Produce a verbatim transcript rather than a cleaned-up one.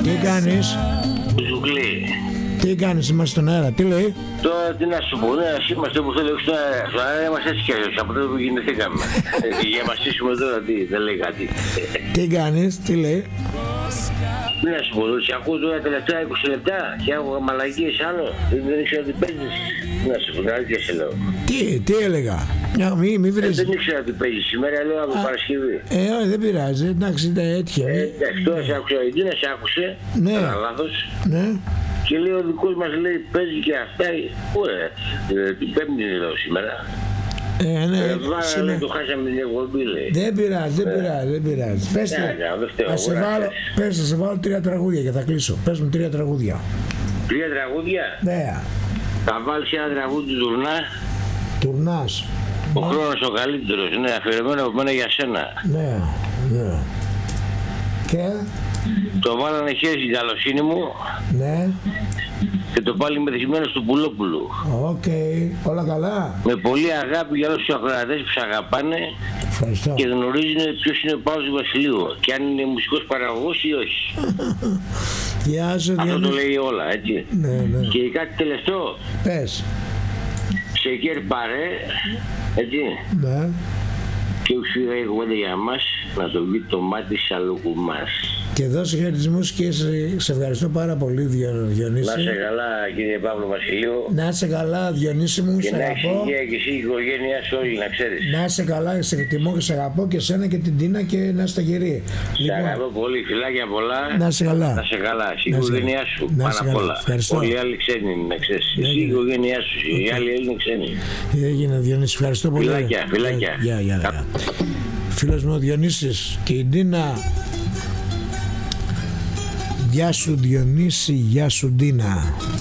Τι κάνεις? Ζουγκλή. Τι κάνεις, είμαστε στον αέρα, τι λέει? Τώρα τι να σου πω, ναι, ας είμαστε όπως έλεγε στον αέρα. Στον αέρα είμαστε έτσι κι αλλιώς, από τότε που γεννηθήκαμε. Για να μαστήσουμε τώρα τι, δεν λέει κάτι. Τι κάνεις, τι λέει? Τι να σου πω, σε ακούω τώρα τελευταία είκοσι λεπτά και έχω μαλακίες άλλο. Δεν ήξερα τι παίζεις. Τι να σου πω, την αλήθεια σε λέω. Τι, τι έλεγα? Μια, μη, μη βρεις. Δεν ήξερα τι παίζεις σήμερα, λέω από Παρασκευή. Ε, όχι, δεν πειράζει, εντάξει, ήταν έτυχε. Ε, εντάξει, τώρα σε άκουσα, η Ντίνα σε άκουσε, Ναι. era λάθος. Ναι. Και λέει ο δικός μας λέει παίζει και αυτά. Πού ρε, ε, την Πέμπτη λέω σήμερα. Ε, ναι, Ε, Βάρα σήμερα- λέει το χάσαμε την εκπομπή λέει. Δεν πειράζει, δεν πειράζει, δεν πειράζει. Πες, Ναι, ναι, δεν φταίω, θα σε εγώ, βάλω, ναι. πες, θα σε βάλω τρία τραγούδια και θα κλείσω. Πες μου τρία τραγούδια. Τρία τραγούδια. Ναι, Θα βάλεις ένα τραγούδι του Τουρνά. τουρνάς. Ο χρόνος ο καλύτερος. Ναι, αφιερωμένο από μένα για σένα. Ναι, ναι. Και, Το βάλανε χέρι στην καλοσύνη μου ναι, και το πάλι μεθυσμένος του Πουλόπουλου. οκ, όλα καλά. Με πολύ αγάπη για όλους τους ακροατές που σε αγαπάνε Ευχαριστώ. και γνωρίζουν ποιος είναι ο Παύλος του Βασιλείου και αν είναι μουσικός παραγωγός ή όχι. Γεια σου, Αυτό το Διονύση. λέει όλα, έτσι. Ναι, ναι. Και κάτι τελευταίο, Πες, σε κέρ παρέ, έτσι, ναι. και ουσία η κουβέντα για μας, να το βγει το μάτι σαλούκου μας. Και δώσε χαιρετισμούς και σε, σε ευχαριστώ πάρα πολύ, Διο- Διονύση. Να είσαι καλά κύριε Παύλο Βασιλείου Να είσαι καλά, Διονύση μου, και σε να έχεις αγαπώ. υγεία και εσύ η οικογένειά σου όλοι, να ξέρεις. Να είσαι καλά, σε εκτιμώ και σε αγαπώ και σένα και την Τίνα και να είστε γεροί. Σε αγαπώ πολύ, φιλάκια πολλά. Να είσαι καλά. Να είσαι καλά, εσύ η Να είσαι οικογένειά καλά. σου Να πάνω είσαι απ' καλά. όλα. Ευχαριστώ. Όλοι οι άλλοι ξένοι είναι, να ξέρεις. Ναι, Εσύ η ναι. οικογένειά σου, οι άλλοι Έλληνες είναι ξένοι. Έγινε, Διονύση, ευχαριστώ πολύ. Φιλάκια, φιλάκια. Γεια, γεια, γεια. Φίλος μου ο Διονύσης και η Ντίνα. Γεια σου Διονύση, γεια σου Ντίνα.